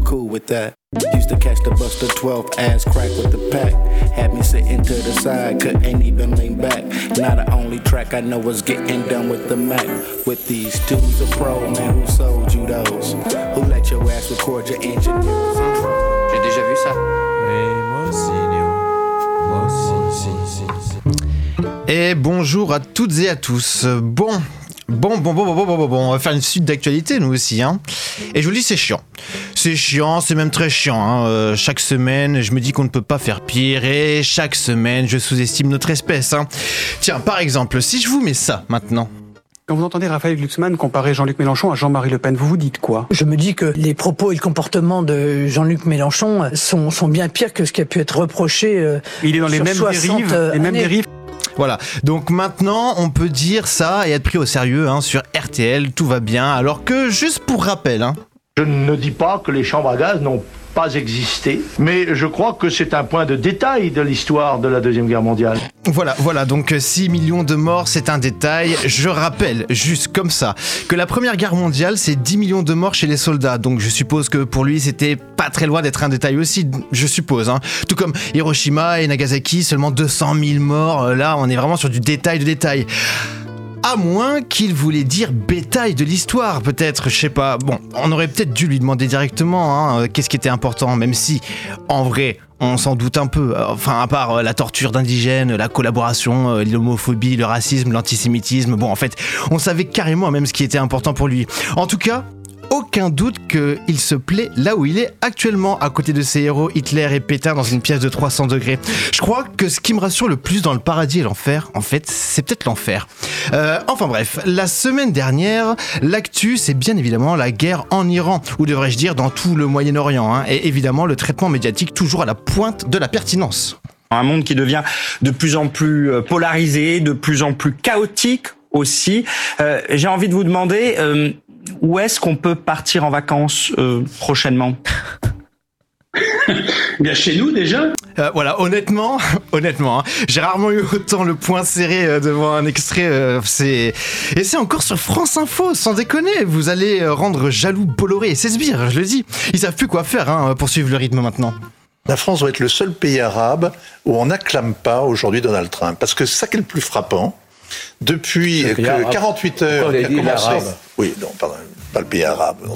cool with that. Used to catch the bus to 12, ass crack with the pack. Had me sitting to the side, couldn't even lean back. Now the only track I know is getting done with the Mac. With these tubes of pro, man, who sold you those? Who let your ass record your engineers? J'ai déjà vu ça. Et moi aussi, Léo. Moi aussi. Et bonjour à toutes et à tous. Bon, on va faire une suite d'actualité nous aussi, hein. Et je vous le dis, c'est chiant. C'est chiant, c'est même très chiant, hein. Chaque semaine, je me dis qu'on ne peut pas faire pire et chaque semaine, je sous-estime notre espèce, hein. Tiens, par exemple, si je vous mets ça maintenant. Quand vous entendez Raphaël Glucksmann comparer Jean-Luc Mélenchon à Jean-Marie Le Pen, vous vous dites quoi ? Je me dis que les propos et le comportement de Jean-Luc Mélenchon sont bien pires que ce qui a pu être reproché. Il est dans les mêmes dérives. Voilà, donc maintenant on peut dire ça et être pris au sérieux, hein, sur RTL, tout va bien, alors que juste pour rappel, hein. Je ne dis pas que les chambres à gaz n'ont pas existé, mais je crois que c'est un point de détail de l'histoire de la Deuxième Guerre mondiale. Voilà, donc 6 millions de morts, c'est un détail. Je rappelle, juste comme ça, que la Première Guerre mondiale, c'est 10 millions de morts chez les soldats. Donc je suppose que pour lui, c'était pas très loin d'être un détail aussi, je suppose, hein. Tout comme Hiroshima et Nagasaki, seulement 200 000 morts. Là, on est vraiment sur du détail de détail. À moins qu'il voulait dire bétail de l'histoire, peut-être, je sais pas. Bon, on aurait peut-être dû lui demander directement, hein, qu'est-ce qui était important, même si, en vrai, on s'en doute un peu. Enfin, à part la torture d'indigènes, la collaboration, l'homophobie, le racisme, l'antisémitisme. Bon, en fait, on savait carrément même ce qui était important pour lui. En tout cas, aucun doute qu'il se plaît là où il est actuellement, à côté de ses héros Hitler et Pétain dans une pièce de 300 degrés. Je crois que ce qui me rassure le plus dans le paradis et l'enfer, en fait, c'est peut-être l'enfer. Enfin bref, la semaine dernière, l'actu, c'est bien évidemment la guerre en Iran, ou devrais-je dire dans tout le Moyen-Orient, hein, et évidemment le traitement médiatique toujours à la pointe de la pertinence. Un monde qui devient de plus en plus polarisé, de plus en plus chaotique aussi. J'ai envie de vous demander... où est-ce qu'on peut partir en vacances prochainement ? Bien chez nous déjà. Voilà, honnêtement, hein, j'ai rarement eu autant le poing serré devant un extrait. Et c'est encore sur France Info, sans déconner. Vous allez rendre jaloux Bolloré et ses sbires, je le dis. Ils savent plus quoi faire, hein, pour suivre le rythme maintenant. La France doit être le seul pays arabe où on n'acclame pas aujourd'hui Donald Trump, parce que c'est ça qui est le plus frappant. Depuis que 48 heures, il a commencé. Oui, non, pardon, pas le pays arabe. Non,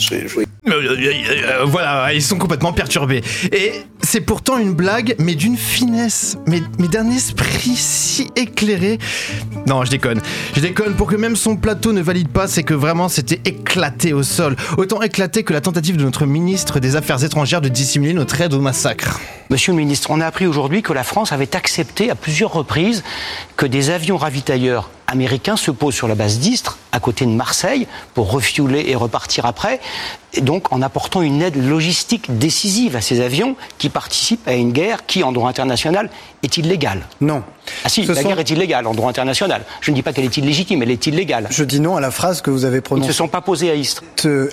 voilà, ils sont complètement perturbés. Et c'est pourtant une blague, mais d'une finesse, mais d'un esprit si éclairé. Non, je déconne pour que même son plateau ne valide pas, c'est que vraiment c'était éclaté au sol. Autant éclaté que la tentative de notre ministre des Affaires étrangères de dissimuler notre aide au massacre. Monsieur le ministre, on a appris aujourd'hui que la France avait accepté à plusieurs reprises que des avions ravitailleurs américains se posent sur la base d'Istres, à côté de Marseille, pour refueler et repartir après, et donc en apportant une aide logistique décisive à ces avions qui participent à une guerre qui, en droit international, est illégale. Non. Ah si, la guerre est illégale en droit international. Je ne dis pas qu'elle est illégitime, elle est illégale. Je dis non à la phrase que vous avez prononcée. Ils ne se sont pas posés à Istres.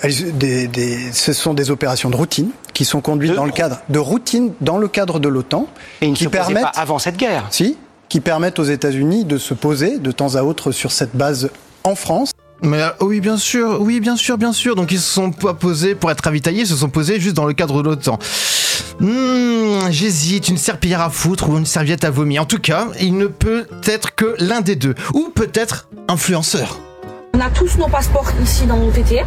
Ce sont des opérations de routine qui sont conduites dans le cadre de l'OTAN. Et ils ne se posaient pas avant cette guerre. Si, qui permettent aux États-Unis de se poser de temps à autre sur cette base en France. Mais oui, bien sûr. Donc ils se sont pas posés pour être ravitaillés, ils se sont posés juste dans le cadre de l'OTAN. J'hésite, une serpillière à foutre ou une serviette à vomir. En tout cas, il ne peut être que l'un des deux. Ou peut-être influenceur. On a tous nos passeports ici dans nos TT.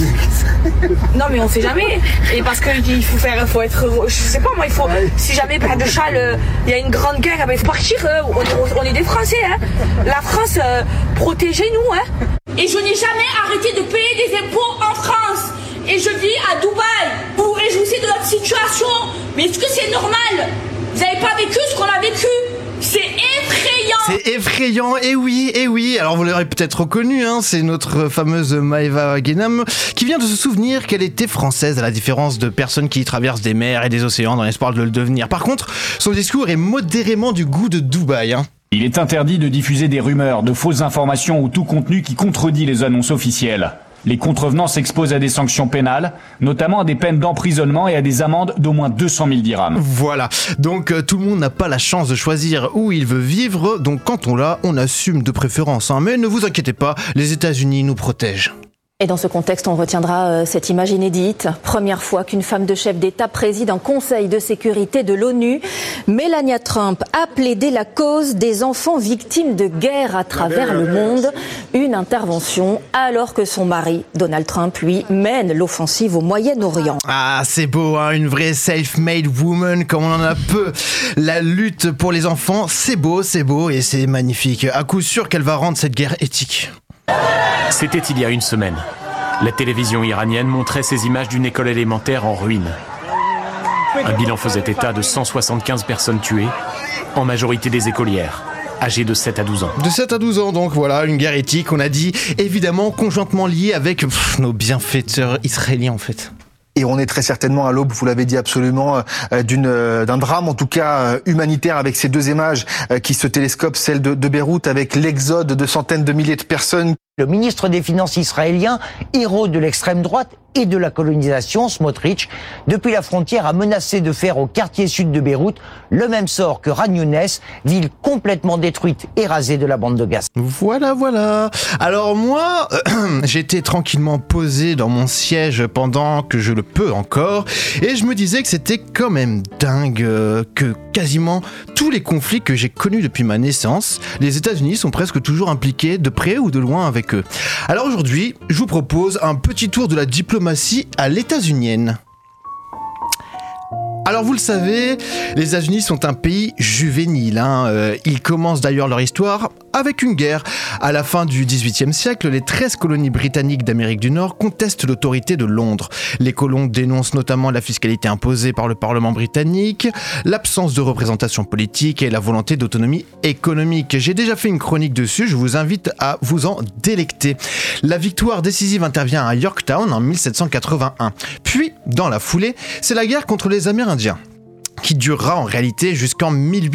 Non mais on sait jamais. Et parce que il faut être, je sais pas moi, si jamais près de Châles, il y a une grande guerre, il faut partir. On est des Français, hein. La France, protégez-nous, hein. Et je n'ai jamais arrêté de payer des impôts en France. Et je vis à Dubaï. Vous vous réjouissez de notre situation. Mais est-ce que c'est normal ? Vous n'avez pas vécu ce qu'on a vécu ? C'est effrayant. C'est effrayant, et oui. Alors vous l'aurez peut-être reconnu, hein, c'est notre fameuse Maëva Guénam qui vient de se souvenir qu'elle était française, à la différence de personnes qui traversent des mers et des océans dans l'espoir de le devenir. Par contre, son discours est modérément du goût de Dubaï, hein. Il est interdit de diffuser des rumeurs, de fausses informations ou tout contenu qui contredit les annonces officielles. Les contrevenants s'exposent à des sanctions pénales, notamment à des peines d'emprisonnement et à des amendes d'au moins 200 000 dirhams. Voilà, donc tout le monde n'a pas la chance de choisir où il veut vivre, donc quand on l'a, on assume de préférence, hein. Mais ne vous inquiétez pas, les États-Unis nous protègent. Et dans ce contexte, on retiendra cette image inédite. Première fois qu'une femme de chef d'État préside un conseil de sécurité de l'ONU. Melania Trump a plaidé la cause des enfants victimes de guerre à travers le monde. Une intervention alors que son mari, Donald Trump, lui, mène l'offensive au Moyen-Orient. Ah, c'est beau, hein, une vraie self-made woman comme on en a peu. La lutte pour les enfants, c'est beau et c'est magnifique. À coup sûr qu'elle va rendre cette guerre éthique. C'était il y a une semaine. La télévision iranienne montrait ces images d'une école élémentaire en ruine. Un bilan faisait état de 175 personnes tuées, en majorité des écolières, âgées de 7 à 12 ans. De 7 à 12 ans, donc voilà, une guerre éthique, on a dit, évidemment conjointement liée avec nos bienfaiteurs israéliens en fait. Et on est très certainement à l'aube, vous l'avez dit absolument, d'un drame, en tout cas humanitaire, avec ces deux images qui se télescopent, celle de Beyrouth avec l'exode de centaines de milliers de personnes. Le ministre des Finances israélien, héros de l'extrême droite et de la colonisation, Smotrich, depuis la frontière a menacé de faire au quartier sud de Beyrouth le même sort que Khan Younes, ville complètement détruite et rasée de la bande de Gaza. Voilà. Alors moi, j'étais tranquillement posé dans mon siège pendant que je le peux encore, et je me disais que c'était quand même dingue que quasiment tous les conflits que j'ai connus depuis ma naissance, les États-Unis sont presque toujours impliqués de près ou de loin avec eux. Alors aujourd'hui, je vous propose un petit tour de la diplomatie à l'états-unienne. Alors vous le savez, les États-Unis sont un pays juvénile. Ils commencent d'ailleurs leur histoire avec une guerre. À la fin du XVIIIe siècle, les 13 colonies britanniques d'Amérique du Nord contestent l'autorité de Londres. Les colons dénoncent notamment la fiscalité imposée par le Parlement britannique, l'absence de représentation politique et la volonté d'autonomie économique. J'ai déjà fait une chronique dessus, je vous invite à vous en délecter. La victoire décisive intervient à Yorktown en 1781. Puis, dans la foulée, c'est la guerre contre les Amérindiens, qui durera en réalité jusqu'en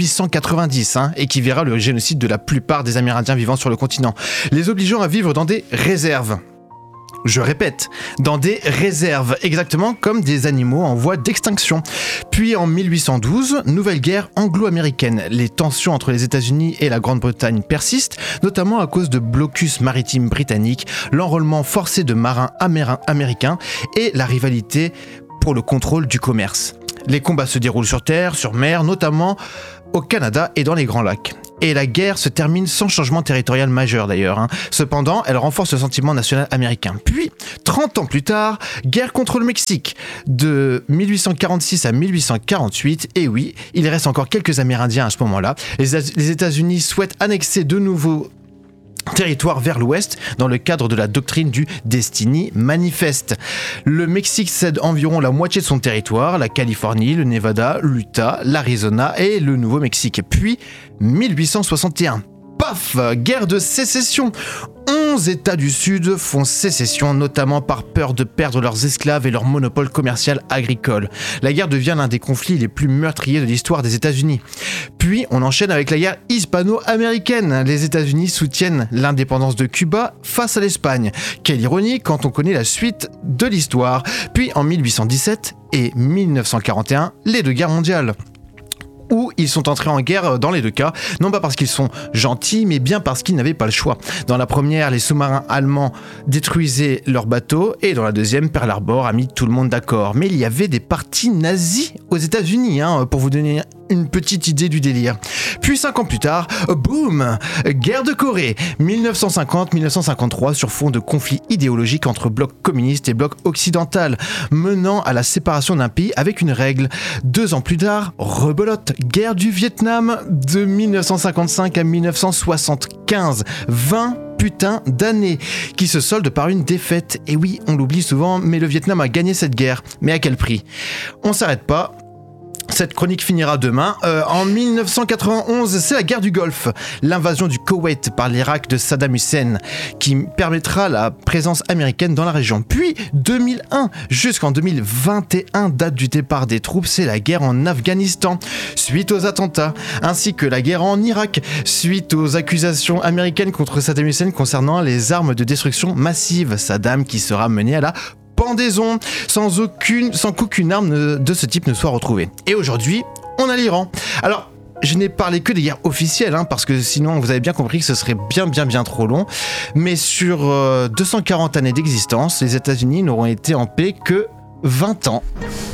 1890 et qui verra le génocide de la plupart des Amérindiens vivant sur le continent, les obligeant à vivre dans des réserves. Je répète, dans des réserves, exactement comme des animaux en voie d'extinction. Puis en 1812, nouvelle guerre anglo-américaine. Les tensions entre les États-Unis et la Grande-Bretagne persistent, notamment à cause de blocus maritimes britanniques, l'enrôlement forcé de marins américains et la rivalité pour le contrôle du commerce. Les combats se déroulent sur terre, sur mer, notamment au Canada et dans les Grands Lacs. Et la guerre se termine sans changement territorial majeur d'ailleurs. Cependant, elle renforce le sentiment national américain. Puis, 30 ans plus tard, guerre contre le Mexique. De 1846 à 1848, et oui, il reste encore quelques Amérindiens à ce moment-là. Les États-Unis souhaitent annexer de nouveaux territoire vers l'ouest dans le cadre de la doctrine du Destiny Manifest. Le Mexique cède environ la moitié de son territoire, la Californie, le Nevada, l'Utah, l'Arizona et le Nouveau-Mexique. Puis 1861. Paf! Guerre de sécession. 11 États du Sud font sécession, notamment par peur de perdre leurs esclaves et leur monopole commercial agricole. La guerre devient l'un des conflits les plus meurtriers de l'histoire des États-Unis. Puis, on enchaîne avec la guerre hispano-américaine. Les États-Unis soutiennent l'indépendance de Cuba face à l'Espagne. Quelle ironie quand on connaît la suite de l'histoire. Puis, en 1817 et 1941, les deux guerres mondiales, où ils sont entrés en guerre dans les deux cas, non pas parce qu'ils sont gentils, mais bien parce qu'ils n'avaient pas le choix. Dans la première, les sous-marins allemands détruisaient leurs bateaux, et dans la deuxième, Pearl Harbor a mis tout le monde d'accord. Mais il y avait des partis nazis aux États-Unis, pour vous donner une petite idée du délire. Puis 5 ans plus tard, boum, guerre de Corée, 1950-1953, sur fond de conflit idéologique entre bloc communiste et bloc occidental, menant à la séparation d'un pays avec une règle. 2 ans plus tard, rebelote, guerre du Vietnam de 1955 à 1975, 20 putain d'années, qui se solde par une défaite. Et oui, on l'oublie souvent, mais le Vietnam a gagné cette guerre. Mais à quel prix ? On s'arrête pas. Cette chronique finira demain. En 1991, c'est la guerre du Golfe, l'invasion du Koweït par l'Irak de Saddam Hussein, qui permettra la présence américaine dans la région. Puis 2001 jusqu'en 2021, date du départ des troupes, c'est la guerre en Afghanistan, suite aux attentats, ainsi que la guerre en Irak, suite aux accusations américaines contre Saddam Hussein concernant les armes de destruction massive. Saddam qui sera mené à la pendaison, sans qu'aucune arme de ce type ne soit retrouvée. Et aujourd'hui, on a l'Iran. Alors, je n'ai parlé que des guerres officielles, parce que sinon vous avez bien compris que ce serait bien trop long. Mais sur 240 années d'existence, les États-Unis n'auront été en paix que 20 ans.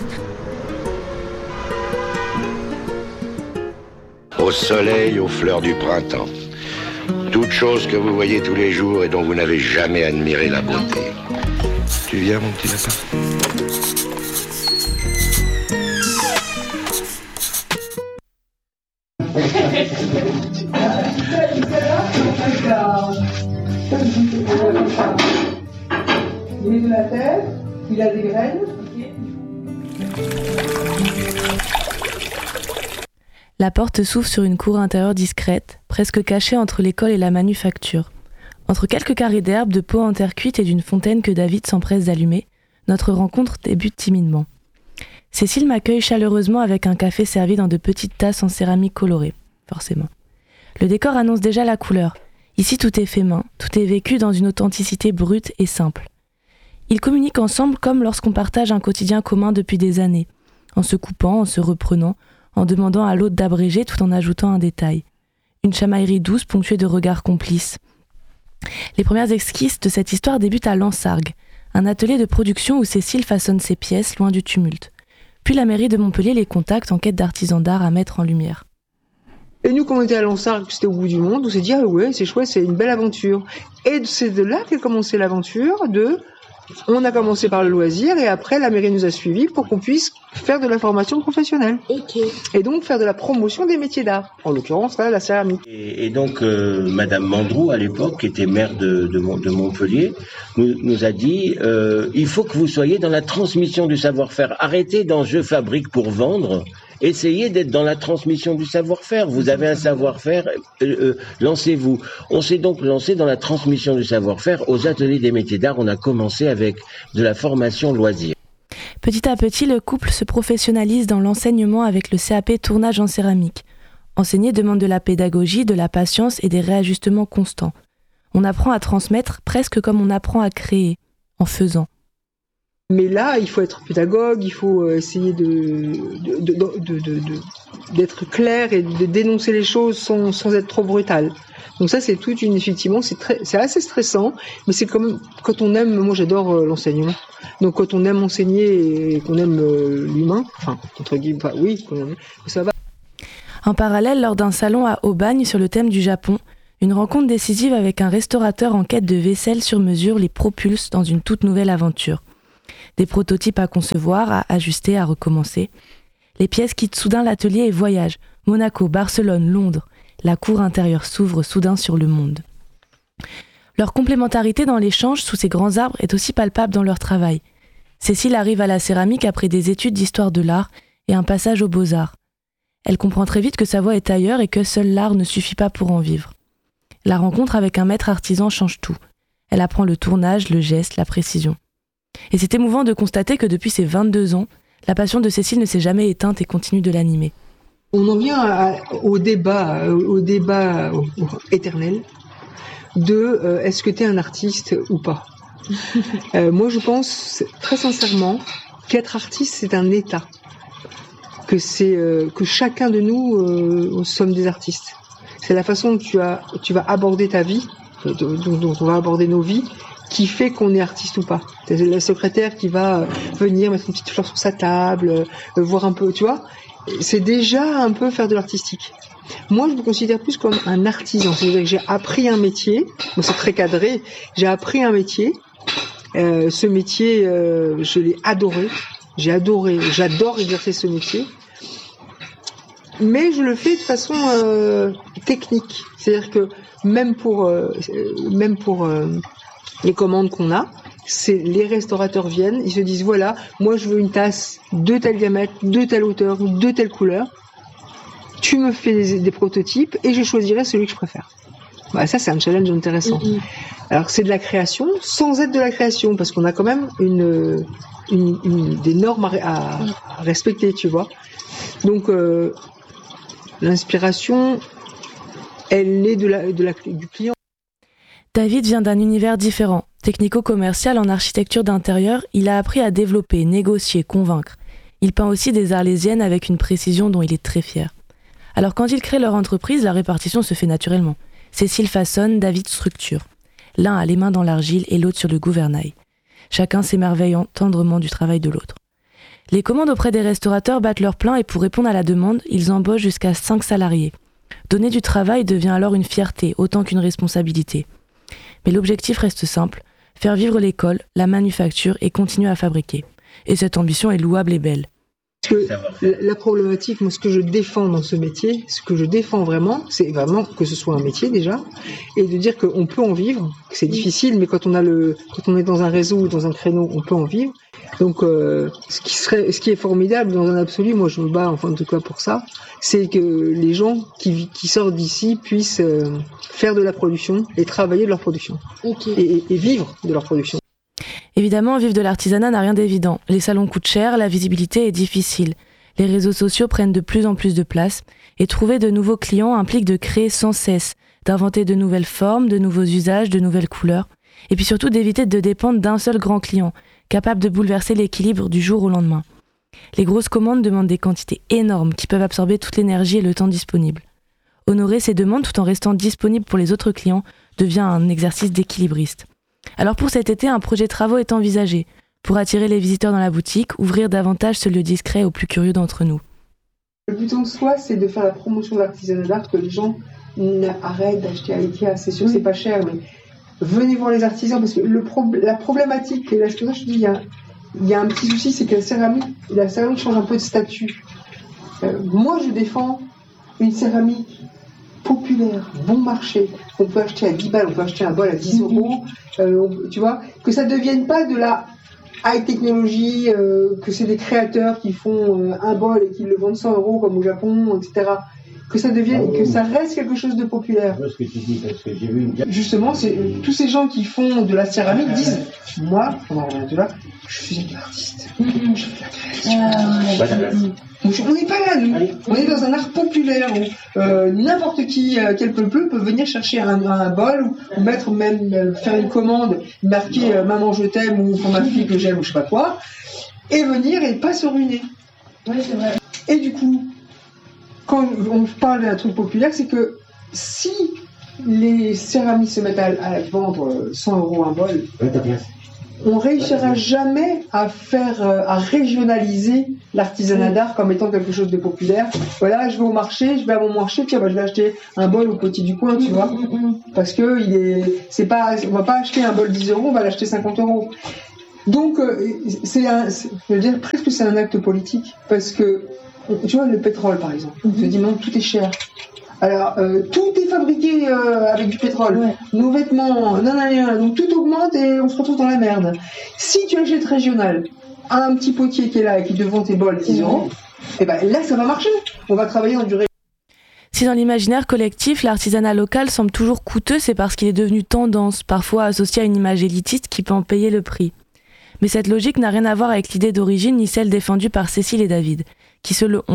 Au soleil, aux fleurs du printemps. Toute chose que vous voyez tous les jours et dont vous n'avez jamais admiré la beauté. Tu viens, mon petit lapin ? Il est de la terre, il a des graines. La porte s'ouvre sur une cour intérieure discrète, presque cachée entre l'école et la manufacture. Entre quelques carrés d'herbe, de pots en terre cuite et d'une fontaine que David s'empresse d'allumer, notre rencontre débute timidement. Cécile m'accueille chaleureusement avec un café servi dans de petites tasses en céramique colorée, forcément. Le décor annonce déjà la couleur. Ici, tout est fait main, tout est vécu dans une authenticité brute et simple. Ils communiquent ensemble comme lorsqu'on partage un quotidien commun depuis des années, en se coupant, en se reprenant, en demandant à l'autre d'abréger tout en ajoutant un détail. Une chamaillerie douce ponctuée de regards complices. Les premières esquisses de cette histoire débutent à Lansargues, un atelier de production où Cécile façonne ses pièces loin du tumulte. Puis la mairie de Montpellier les contacte en quête d'artisans d'art à mettre en lumière. Et nous, quand on était à Lansargues, c'était au bout du monde, on s'est dit, ah ouais, c'est chouette, c'est une belle aventure. Et c'est de là qu'est commencé l'aventure on a commencé par le loisir et après la mairie nous a suivis pour qu'on puisse faire de la formation professionnelle. Okay. Et donc faire de la promotion des métiers d'art. En l'occurrence, là, la céramique. Et donc, Madame Mandrou, à l'époque, qui était maire de Montpellier, nous a dit, il faut que vous soyez dans la transmission du savoir-faire. Arrêtez dans je fabrique pour vendre. Essayez d'être dans la transmission du savoir-faire. Vous avez un savoir-faire, lancez-vous. On s'est donc lancé dans la transmission du savoir-faire aux ateliers des métiers d'art. On a commencé avec de la formation loisir. Petit à petit, le couple se professionnalise dans l'enseignement avec le CAP tournage en céramique. Enseigner demande de la pédagogie, de la patience et des réajustements constants. On apprend à transmettre presque comme on apprend à créer, en faisant. Mais là, il faut être pédagogue, il faut essayer d'être clair et de dénoncer les choses sans être trop brutal. Donc ça, c'est effectivement, c'est assez stressant, mais c'est comme quand on aime, moi j'adore l'enseignement. Donc quand on aime enseigner et qu'on aime l'humain, enfin, entre guillemets, oui, ça va. En parallèle, lors d'un salon à Aubagne sur le thème du Japon, une rencontre décisive avec un restaurateur en quête de vaisselle sur mesure les propulse dans une toute nouvelle aventure. Des prototypes à concevoir, à ajuster, à recommencer. Les pièces quittent soudain l'atelier et voyagent. Monaco, Barcelone, Londres. La cour intérieure s'ouvre soudain sur le monde. Leur complémentarité dans l'échange sous ces grands arbres est aussi palpable dans leur travail. Cécile arrive à la céramique après des études d'histoire de l'art et un passage aux beaux-arts. Elle comprend très vite que sa voie est ailleurs et que seul l'art ne suffit pas pour en vivre. La rencontre avec un maître artisan change tout. Elle apprend le tournage, le geste, la précision. Et c'est émouvant de constater que depuis ses 22 ans, la passion de Cécile ne s'est jamais éteinte et continue de l'animer. On en vient au débat éternel de est-ce que tu es un artiste ou pas. Moi, je pense très sincèrement qu'être artiste, c'est un état. Que chacun de nous sommes des artistes. C'est la façon dont tu vas aborder ta vie, dont on va aborder nos vies, qui fait qu'on est artiste ou pas. C'est la secrétaire qui va venir mettre une petite fleur sur sa table, voir un peu, tu vois. C'est déjà un peu faire de l'artistique. Moi, je me considère plus comme un artisan. C'est-à-dire que j'ai appris un métier, bon, c'est très cadré, j'ai appris un métier. Ce métier, je l'ai adoré. J'adore exercer ce métier. Mais je le fais de façon technique. C'est-à-dire que même pour les commandes qu'on a, les restaurateurs viennent, ils se disent voilà, moi je veux une tasse de tel diamètre, de telle hauteur, de telle couleur. Tu me fais des prototypes et je choisirai celui que je préfère. Bah, ça c'est un challenge intéressant. Alors c'est de la création sans être de la création parce qu'on a quand même des normes à respecter, tu vois. Donc l'inspiration, elle est du client. David vient d'un univers différent. Technico-commercial en architecture d'intérieur, il a appris à développer, négocier, convaincre. Il peint aussi des arlésiennes avec une précision dont il est très fier. Alors quand ils créent leur entreprise, la répartition se fait naturellement. Cécile façonne, David structure. L'un a les mains dans l'argile et l'autre sur le gouvernail. Chacun s'émerveillant tendrement du travail de l'autre. Les commandes auprès des restaurateurs battent leur plein et pour répondre à la demande, ils embauchent jusqu'à 5 salariés. Donner du travail devient alors une fierté, autant qu'une responsabilité. Mais l'objectif reste simple, faire vivre l'école, la manufacture et continuer à fabriquer. Et cette ambition est louable et belle. Parce que la problématique, moi, ce que je défends dans ce métier, ce que je défends vraiment, c'est vraiment que ce soit un métier déjà, et de dire qu'on peut en vivre, que c'est difficile, mais quand on est dans un réseau ou dans un créneau, on peut en vivre. Donc, ce qui est formidable dans un absolu, moi je me bats en tout cas pour ça, c'est que les gens qui sortent d'ici puissent faire de la production et travailler de leur production, et vivre de leur production. Évidemment, vivre de l'artisanat n'a rien d'évident. Les salons coûtent cher, la visibilité est difficile. Les réseaux sociaux prennent de plus en plus de place et trouver de nouveaux clients implique de créer sans cesse, d'inventer de nouvelles formes, de nouveaux usages, de nouvelles couleurs et puis surtout d'éviter de dépendre d'un seul grand client, capable de bouleverser l'équilibre du jour au lendemain. Les grosses commandes demandent des quantités énormes qui peuvent absorber toute l'énergie et le temps disponible. Honorer ces demandes tout en restant disponible pour les autres clients devient un exercice d'équilibriste. Alors pour cet été, un projet travaux est envisagé. Pour attirer les visiteurs dans la boutique, ouvrir davantage ce lieu discret aux plus curieux d'entre nous. Le but en soi, c'est de faire la promotion de l'artisanat d'art, que les gens arrêtent d'acheter à Ikea. C'est sûr que c'est pas cher, mais venez voir les artisans, parce que la problématique, et là je te dis, il y a un petit souci, c'est que la céramique change un peu de statut. Moi je défends une céramique populaire, bon marché, qu'on peut acheter à 10 balles, on peut acheter un bol à 10 euros, tu vois, que ça ne devienne pas de la high technologie, que c'est des créateurs qui font un bol et qui le vendent 100 euros comme au Japon, etc. Que ça devienne, que ça reste quelque chose de populaire. Ce que tu dis, parce que j'ai vu une... Justement, tous ces gens qui font de la céramique disent, moi, je suis un artiste, je fais de la création. On n'est pas là, nous. On est dans un art populaire où n'importe qui, quel peuple peut venir chercher un bol ou mettre même faire une commande, marquer maman je t'aime ou pour ma fille que j'aime ou je sais pas quoi, et venir et pas se ruiner. Oui, c'est vrai. Et du coup, quand on parle d'un truc populaire, c'est que si les céramiques se mettent à vendre 100 euros un bol, on réussira jamais à régionaliser l'artisanat d'art comme étant quelque chose de populaire. Voilà, je vais au marché, je vais à mon marché, tiens, je vais acheter un bol au petit du coin, tu vois. Parce que on va pas acheter un bol 10 euros, on va l'acheter 50 euros. Donc, je veux dire, presque c'est un acte politique. Parce que, tu vois, le pétrole, par exemple, on se dit, non, tout est cher. Alors, tout est fabriqué avec du pétrole. Ouais. Nos vêtements, donc tout augmente et on se retrouve dans la merde. Si tu achètes régional, un petit potier qui est là et qui te vend tes bols 10 euros, et ben là, ça va marcher. On va travailler dans du régional. Si dans l'imaginaire collectif, l'artisanat local semble toujours coûteux, c'est parce qu'il est devenu tendance, parfois associé à une image élitiste qui peut en payer le prix. Mais cette logique n'a rien à voir avec l'idée d'origine ni celle défendue par Cécile et David, qui selon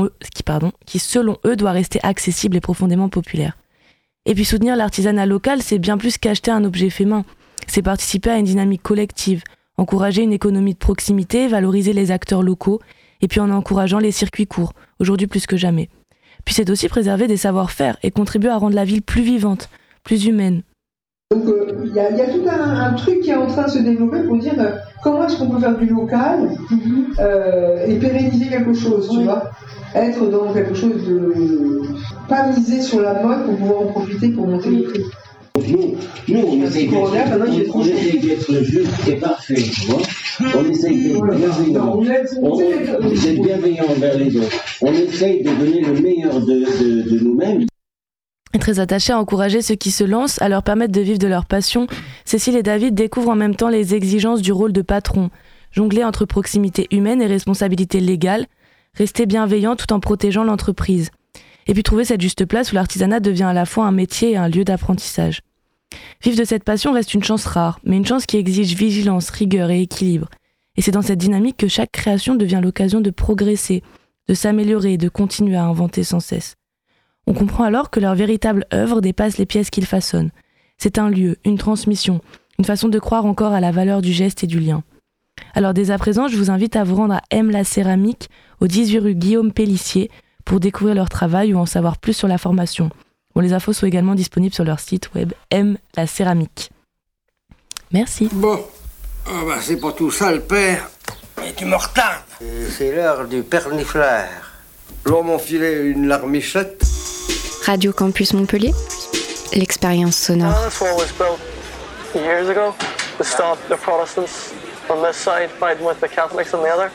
eux doit rester accessible et profondément populaire. Et puis soutenir l'artisanat local, c'est bien plus qu'acheter un objet fait main. C'est participer à une dynamique collective, encourager une économie de proximité, valoriser les acteurs locaux, et puis en encourageant les circuits courts, aujourd'hui plus que jamais. Puis c'est aussi préserver des savoir-faire et contribuer à rendre la ville plus vivante, plus humaine. Donc il y a tout un truc qui est en train de se développer pour dire comment est-ce qu'on peut faire du local et pérenniser quelque chose, tu vois, être dans quelque chose de pas miser sur la mode pour pouvoir en profiter pour monter les prix. Nous on essaye d'être juste et parfait, tu vois. On essaye d'être bienveillant. D'être bienveillant envers les autres. On essaye de donner le meilleur de nous-mêmes. Très attachés à encourager ceux qui se lancent, à leur permettre de vivre de leur passion, Cécile et David découvrent en même temps les exigences du rôle de patron, jongler entre proximité humaine et responsabilité légale, rester bienveillant tout en protégeant l'entreprise, et puis trouver cette juste place où l'artisanat devient à la fois un métier et un lieu d'apprentissage. Vivre de cette passion reste une chance rare, mais une chance qui exige vigilance, rigueur et équilibre. Et c'est dans cette dynamique que chaque création devient l'occasion de progresser, de s'améliorer et de continuer à inventer sans cesse. On comprend alors que leur véritable œuvre dépasse les pièces qu'ils façonnent. C'est un lieu, une transmission, une façon de croire encore à la valeur du geste et du lien. Alors dès à présent, je vous invite à vous rendre à M la Céramique, au 18 rue Guillaume Pélissier, pour découvrir leur travail ou en savoir plus sur la formation. Bon, les infos sont également disponibles sur leur site web Aime la céramique. Merci. Bon, c'est pas tout ça le père, mais tu me retardes. C'est l'heure du perniflaire. L'on m'a filé une larmichette. Radio Campus Montpellier, l'expérience sonore. This wall was built years ago to stop the Protestants on this side fighting with the Catholics on the other.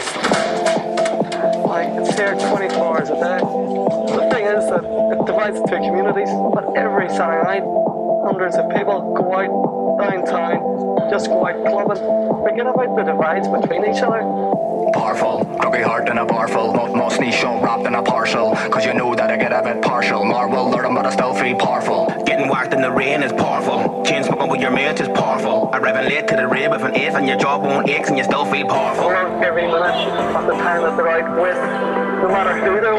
Like, it's here 24 hours a day. The thing is that it divides two communities, but every Saturday night, hundreds of people go out downtown, just go out clubbing, forget about the divides between each other. Powerful, groggy heart in a barful, most niche show wrapped in a parcel, cause you know that I get a bit partial, Marvel, learn but I still feel powerful. Getting whacked in the rain is powerful, chain smoking with your mates is powerful, arriving late to the rave with an eighth and your jaw won't ache and you still feel powerful. Every minute of the time that they're out with, no matter who they're